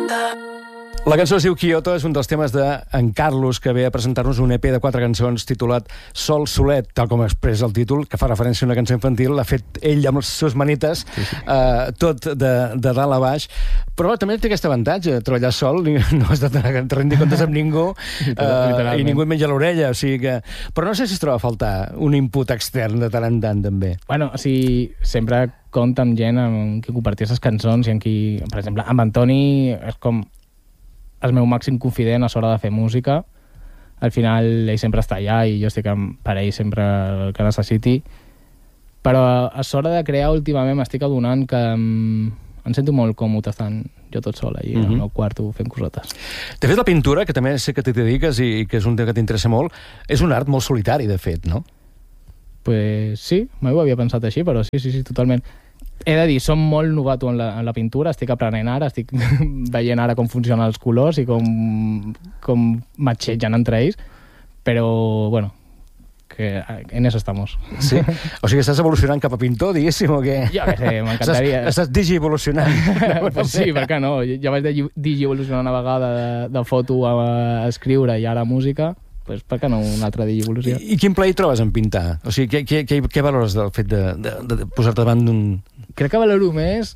La cançó es diu Kyoto, és un dels temes d'en Carlos, que ve a presentar-nos un EP de 4 cançons titulat Sol Solet, tal com expressa el títol, que fa referència a una cançó infantil. L'ha fet ell amb les seves manites, tot de dalt a baix. Però també té aquest avantatge, treballar sol, no has de rendir comptes amb ningú, i ningú et menja l'orella, o sigui que... Però no sé si es troba a faltar un input extern de tant en tant, també. Bueno, o sigui, sempre compta amb gent amb qui compartir aquestes cançons i amb qui... Per exemple, amb Antoni és com el meu màxim confident a l'hora de fer música. Al final ell sempre està allà i jo estic per ell sempre el que necessiti, però a l'hora de crear últimament m'estic adonant que em sento molt còmode estant jo tot sol allà al meu quarto fent cosetes. De fet, la pintura, que també sé que t'hi dediques i que és un tema que t'interessa molt, és un art molt solitari, de fet, no? Pues sí, mai ho havia pensat així, però sí, totalment. He de dir, som molt novato en la pintura, estic aprenent ara, estic veient ara com funcionen els colors i com matxegen entre ells, però, bueno, que en eso estamos. Sí? O sigui, estàs evolucionant cap a pintor, diguéssim, o què? Jo què sé, m'encantaria. Estàs digi-evolucionant. Pues sí, per què no? Jo vaig digi-evolucionar una vegada de foto a escriure i ara a música, pues per què no una altra digi-evolució? I quin plaer trobes en pintar? O sigui, què valores del fet de posar-te davant d'un... Crec que valoro més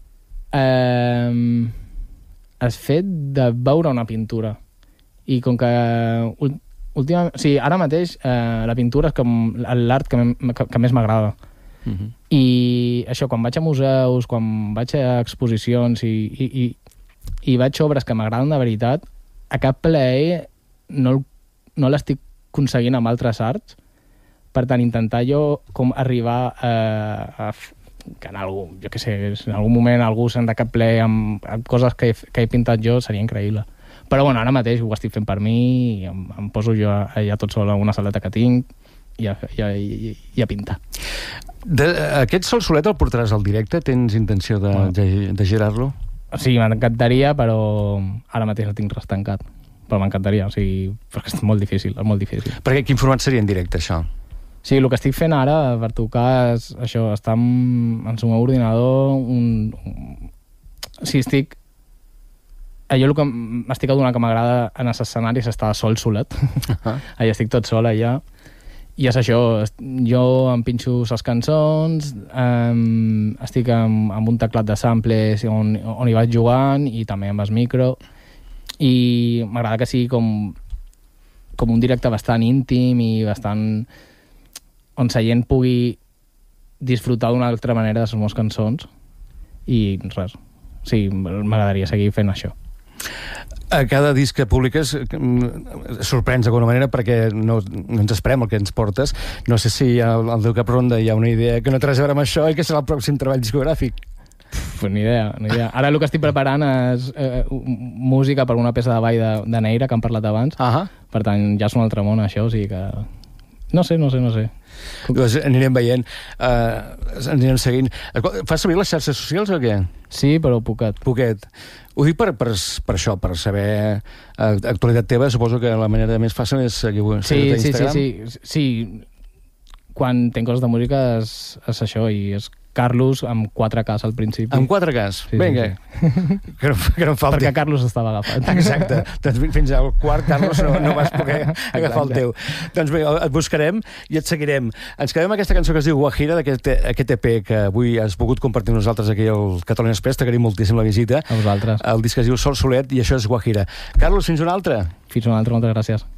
el fet de veure una pintura. I com que últimament... O sigui, ara mateix la pintura és com l'art que més m'agrada. I això, quan vaig a museus, quan vaig a exposicions i vaig a obres que m'agraden de veritat, a cap plaer no l'estic aconseguint amb altres arts. Per tant, intentar jo com arribar a que en algun, jo què sé, en algun moment algú se'n de cap plaer amb coses que he pintat jo seria increïble. Però bueno, ara mateix ho estic fent per mi i em poso jo allà tot sol en una saleta que tinc i a pintar. Aquest Sol Solet el portaràs al directe? Tens intenció de girar-lo? Sí, m'encantaria, però ara mateix el tinc restancat. Però m'encantaria, o sigui, perquè és molt difícil, és molt difícil. Perquè quin format seria en directe, això? Sí, el que estic fent ara per tocar és això, estar en el meu ordinador, sí, estic... Jo el que m'estic adonant que m'agrada en els escenaris és estar sol solet. Allà estic tot sol, allà. I és això, jo em pinxo les cançons, estic amb un teclat de samples on hi vaig jugant i també amb el micro, i m'agrada que sigui com un directe bastant íntim i bastant... on la gent pugui disfrutar d'una altra manera de les meves cançons i res, sí, m'agradaria seguir fent això. A cada disc que publiques sorprens d'alguna manera perquè no ens esperem el que ens portes. No sé si al teu cap ronda hi ha una idea que no té res a veure amb això i que serà el pròxim treball discogràfic. Pues ni idea. Ara el que estic preparant és música per una peça de ball de Neira que hem parlat abans. Per tant, ja és un altre món això, o sigui que... No sé. Doncs anirem veient, anirem seguint. Fas servir les xarxes socials o què? Sí, però poquet. Ho dic per això, per saber actualitat teva. Suposo que la manera més fàcil és seguir-te a Instagram. Sí. Quan tenc coses de música és això, i és Carlos amb 4Ks al principi. Amb 4Ks? Sí, vinga. Sí. Que no em falti. Perquè Carlos estava agafat. Exacte. Doncs fins al quart, Carlos, no vas poder agafar el teu. Doncs bé, et buscarem i et seguirem. Ens quedem amb aquesta cançó que es diu Guajira, d'aquest EP que avui has pogut compartir amb nosaltres aquí al Catalunya Express. T'agraïm moltíssim la visita. A vosaltres. El disc es diu Sol Solet i això és Guajira. Carlos, fins una altra. Fins una altra, moltes gràcies.